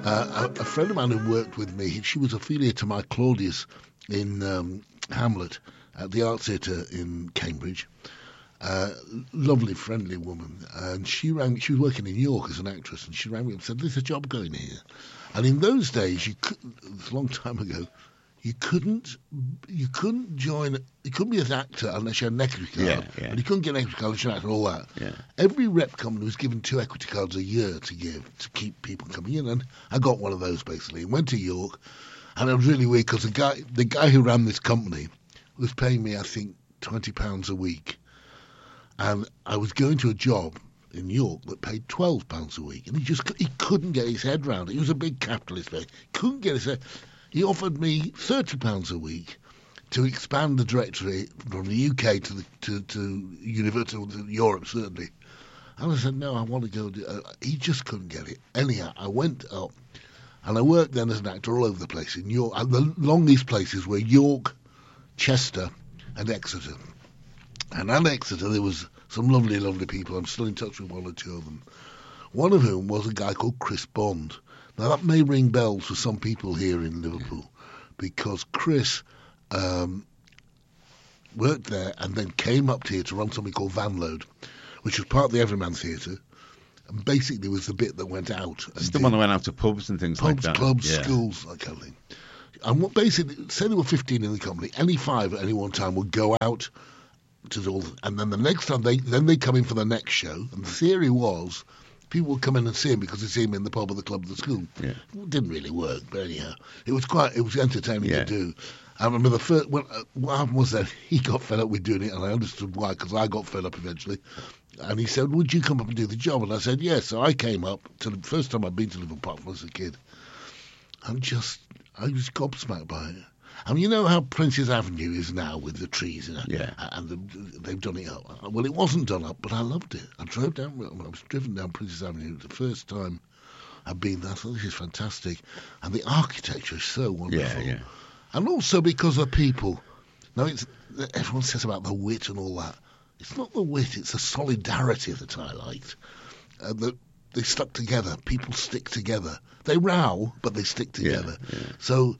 A friend of mine who worked with me, she was affiliated to my Claudius in Hamlet at the Arts Theatre in Cambridge. Lovely, friendly woman. And she rang me, she was working in York as an actress, and she rang me and said, there's a job going here. And in those days, it was a long time ago, you couldn't join, you couldn't be an actor unless you had an equity card. And you couldn't get an equity card unless you had all that. Yeah. Every rep company was given 2 equity cards a year to give, to keep people coming in. And I got one of those, basically. Went to York, and it was really weird, because the guy who ran this company was paying me, I think, £20 a week. And I was going to a job in York that paid £12 a week, and he couldn't get his head round it. He was a big capitalist, but he couldn't get his head. He offered me £30 a week to expand the directory from the UK to Universal, to Europe, certainly. And I said, no, I want to go. He just couldn't get it. Anyhow, I went up, and I worked then as an actor all over the place in York. And the longest places were York, Chester, and Exeter. And at Exeter, there was some lovely, lovely people. I'm still in touch with one or two of them. One of whom was a guy called Chris Bond. Now, that may ring bells for some people here in Liverpool, because Chris worked there and then came up here to run something called Vanload, which was part of the Everyman Theatre, and basically was the bit that went out. It's the one that went out to pubs and things like that. Pubs, clubs, schools, that kind of thing. And what basically, say there were 15 in the company, any 5 at any one time would go out to all, and then the next time they come in for the next show, and the theory was people would come in and see him because they see him in the pub or the club or the school. Yeah. It didn't really work, but anyhow, it was entertaining to do. I remember the first, what happened was that he got fed up with doing it, and I understood why, because I got fed up eventually. And he said, would you come up and do the job? And I said, yes. So I came up to the first time I'd been to Liverpool Park as a kid. I was gobsmacked by it. I mean, you know how Prince's Avenue is now with the trees, and they've done it up. Well, it wasn't done up, but I loved it. I was driven down Prince's Avenue. It was the first time I'd been there. I thought, this is fantastic. And the architecture is so wonderful. Yeah. And also because of people. Now, everyone says about the wit and all that. It's not the wit, it's the solidarity that I liked. That they stuck together. People stick together. They row, but they stick together. Yeah. So,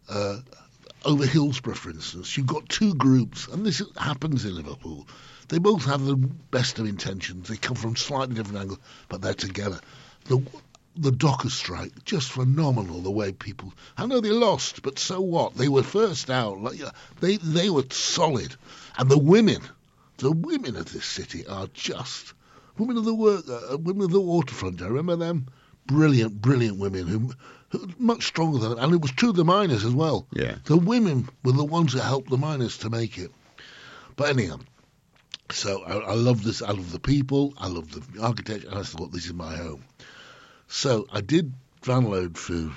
over Hillsborough, for instance, you've got 2 groups, and this happens in Liverpool. They both have the best of intentions. They come from slightly different angles, but they're together. The Dockers strike, just phenomenal, the way people... I know they lost, but so what? They were first out. They were solid. And the women of this city are just... Women of the waterfront, do you remember them? Brilliant, brilliant women who much stronger than them. And it was true of the miners as well. Yeah. The women were the ones that helped the miners to make it. But anyhow, so I love this. I love the people. I love the architecture. And I thought, this is my home. So I did Vanload for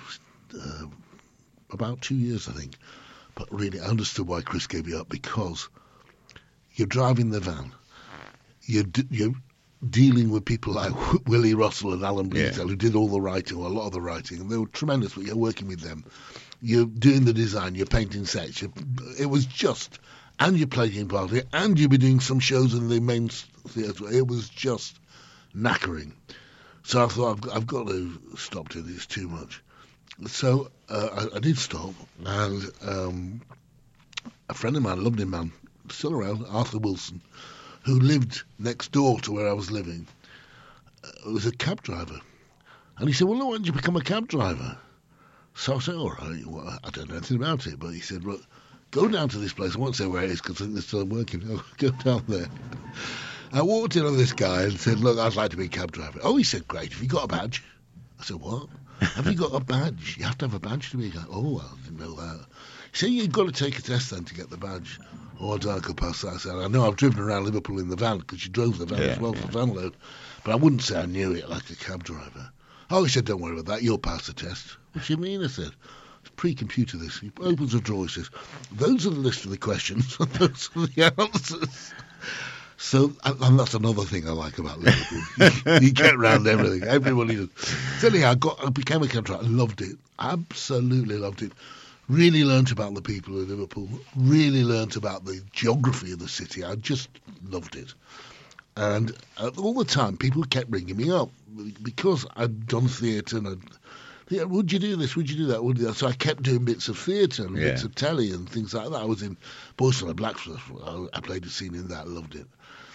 about 2 years, I think. But really, I understood why Chris gave me up, because you're driving the van. You're dealing with people like Willie Russell and Alan Bleasdale, who did all the writing, or a lot of the writing, and they were tremendous. But you're working with them. You're doing the design. You're painting sets. It was just... And you're playing part of it, and you'll be doing some shows in the main theatre. It was just knackering. So I thought, I've got to stop doing this, too much. So I did stop, and a friend of mine, a lovely man, still around, Arthur Wilson, who lived next door to where I was living, was a cab driver. And he said, well, why don't you become a cab driver? So I said, all right, well, I don't know anything about it. But he said, look, go down to this place. I won't say where it is because I think they're still working. I'll go down there. I walked in on this guy and said, look, I'd like to be a cab driver. Oh, he said, great. Have you got a badge? I said, what? Have you got a badge? You have to have a badge to be a cab. Oh, I didn't know that. He said, you've got to take a test then to get the badge. Oh, I don't go past that. I said, I know I've driven around Liverpool in the van, because you drove the van as well for Vanload, but I wouldn't say I knew it like a cab driver. Oh, he said, don't worry about that, you'll pass the test. What do you mean? I said, it's pre-computer this. He opens a drawer, he says, those are the list of the questions, and those are the answers. So, and that's another thing I like about Liverpool. You get around everything. Everybody does. So anyhow, I became a cab driver. I loved it. Absolutely loved it. Really learnt about the people of Liverpool. Really learnt about the geography of the city. I just loved it. And all the time, people kept ringing me up because I'd done theatre and Yeah, would you do this? Would you do that? Would you? So I kept doing bits of theatre and bits of telly and things like that. I was in Boys on the Blacksmith. I played a scene in that. Loved it.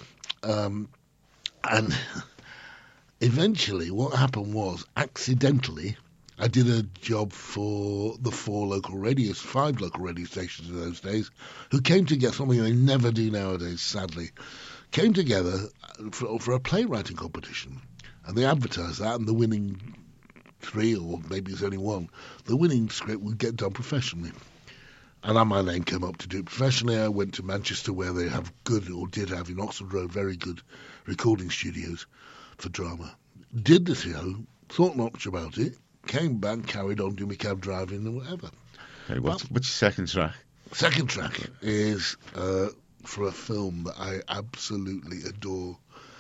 And eventually, what happened was, accidentally, I did a job for the 5 local radio stations in those days, who came together, something they never do nowadays, sadly, came together for a playwriting competition. And they advertised that, and the winning 3, or maybe it's only 1, the winning script would get done professionally. And my name came up to do it professionally. I went to Manchester, where they have did have in Oxford Road, very good recording studios for drama. Did the show, thought not much about it, came back, carried on doing my cab driving and whatever. Okay, what's your second track? Second track is for a film that I absolutely adore.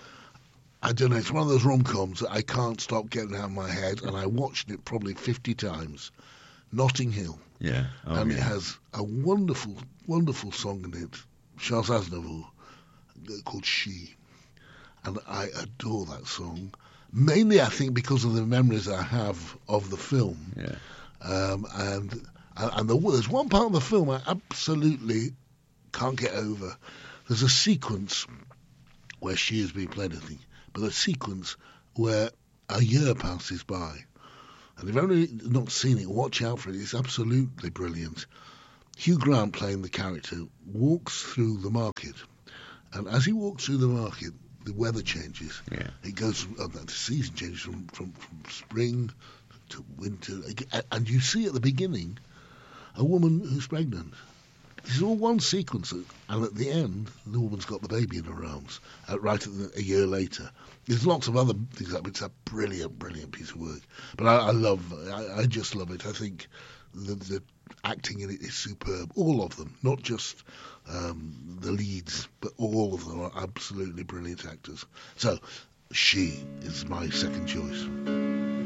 I don't know, it's one of those rom-coms that I can't stop getting out of my head, and I watched it probably 50 times. Notting Hill. Yeah. It has a wonderful, wonderful song in it, Charles Aznavour, called She. And I adore that song. Mainly, I think, because of the memories I have of the film. Yeah. And there's one part of the film I absolutely can't get over. There's a sequence where she is being played, I think, but a sequence where a year passes by. And if you've only not seen it, watch out for it. It's absolutely brilliant. Hugh Grant, playing the character, walks through the market. And as he walks through the market, the weather changes. Yeah. It goes, the season changes from spring to winter. And you see at the beginning a woman who's pregnant. This is all one sequence, and at the end, the woman's got the baby in her arms. Right a year later, there's lots of other things. It's a brilliant, brilliant piece of work. But I just love it. I think the acting in it is superb. All of them, not just the leads, but all of them are absolutely brilliant actors. So, She is my second choice.